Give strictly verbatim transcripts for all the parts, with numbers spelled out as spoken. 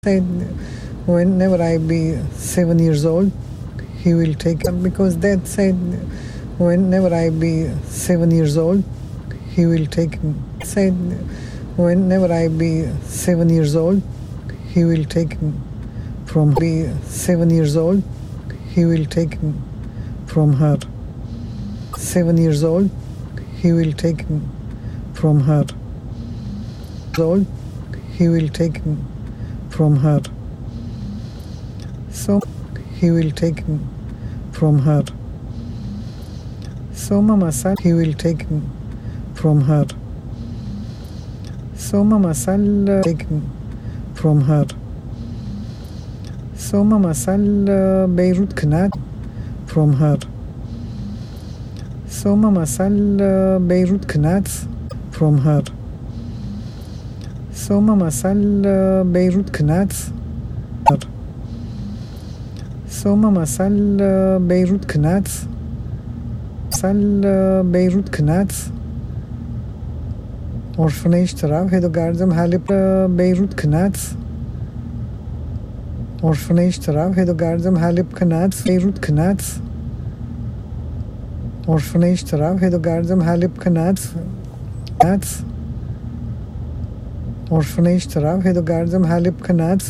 Said whenever I be seven years old, he will take up because Dad said whenever I be seven years old, he will take me. Said whenever I be seven years old, he will take me from be seven years old, he will take me from her. Seven years old, he will take me from her. Old, he will take me from her. So he will take me from her. So Mama said he will take me from her. So Mama said take me from her. So Mama said Beirut cannot from her. So Mama said Beirut cannot from her. So Mama said Beirut cannot. So Mama said Beirut cannot. Said Beirut cannot. Orphanage taraf hedo gardem halip Beirut cannot. Orphanage taraf hedo gardem halip cannot. Beirut cannot. Orphanage taraf hedo gardem halip cannot. Cannot. Orphanage taraf hedo gardem halip cannot.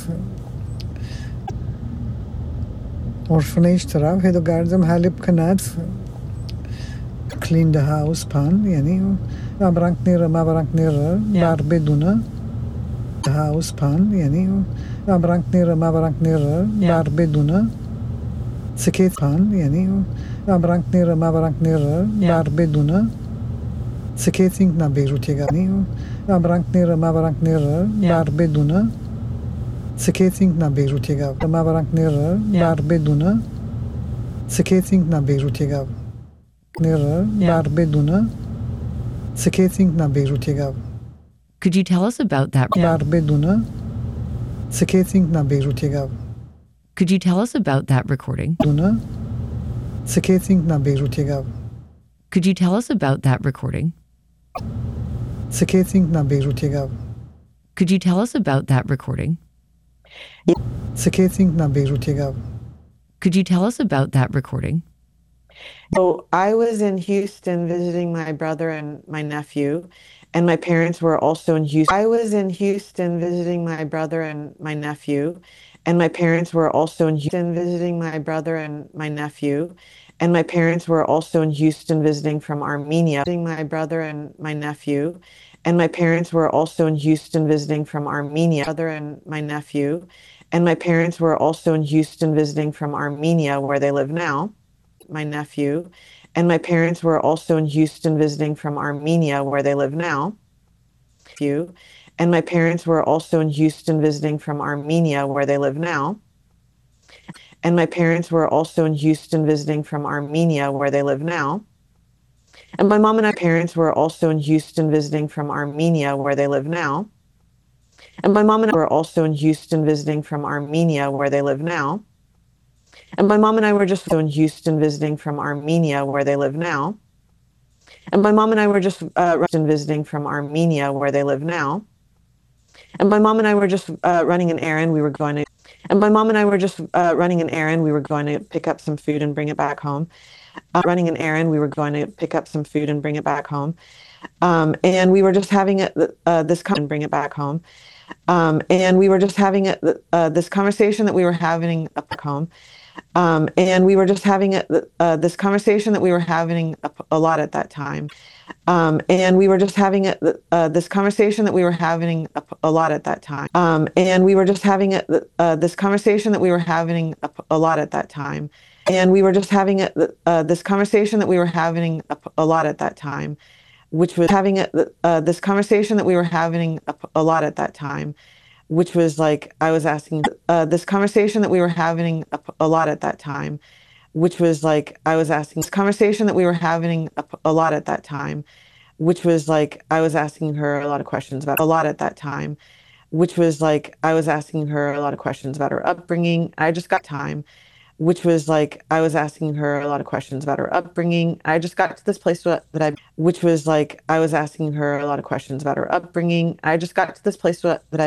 Orphanage taraf hedo gardem halip cannot. Clean the house pan yani mabrank nira mabrank nira bar beduna house pan yani mabrank nira mabrank nira bar beduna سكيت pan yani mabrank nira mabrank nira bar beduna skating na Beirut yani mabrank nira mabrank nira bar beduna skating na Beirut yani mabrank nira bar beduna skating na Beirut yani nira bar beduna skating na Beirut yani Could you tell us about that? bar beduna skating na Beirut yani Could you tell us about that recording? beduna skating na Beirut yani Could you tell us about that recording? skating na Beirut yani Could you tell us about that recording? skating na Beirut yani Could you tell us about that recording? So I was in Houston visiting my brother and my nephew, and my parents were also in Houston. I was in Houston visiting my brother and my nephew, and my parents were also in Houston visiting my brother and my nephew, and my parents were also in Houston visiting from Armenia, visiting my brother and my nephew, and my parents were also in Houston visiting from Armenia, brother and my nephew, and my parents were also in Houston visiting from Armenia, where they live now. My nephew, and my parents were also in Houston visiting from Armenia, where they live now. And my parents were also in Houston visiting from Armenia, where they live now. And my parents were also in Houston visiting from Armenia, where they live now. And my mom and my parents were also in Houston visiting from Armenia, where they live now. And my mom and I were also in Houston visiting from Armenia, where they live now. And my mom and I were just in Houston visiting from Armenia, where they live now. And my mom and I were just uh, visiting from Armenia, where they live now. And my mom and I were just uh, running an errand. We were going to, and my mom and I were just uh, running an errand. We were going to pick up some food and bring it back home. Uh, running an errand. We were going to pick up some food and bring it back home. Um, and we were just having a, uh, this con- and bring it back home. Um, and we were just having a, uh, this conversation that we were having up home. Um, and we were just having a, uh, this conversation that we were having a, a lot at that time. Um, and we were just having a, uh, this conversation that we were having a, a lot at that time. Um, and we were just having a, uh, this conversation that we were having a, a lot at that time. And we were just having a, uh, this conversation that we were having a, a lot at that time, which was having a, uh, this conversation that we were having a, a lot at that time. Which was like, I was asking uh, this conversation that we were having a, a lot at that time, which was like, I was asking this conversation that we were having a, a lot at that time, which was like, I was asking her a lot of questions about a lot at that time, which was like, I was asking her a lot of questions about her upbringing. I just got time, which was like, I was asking her a lot of questions about her upbringing. I just got to this place that I, which was like, I was asking her a lot of questions about her upbringing. I just got to this place that I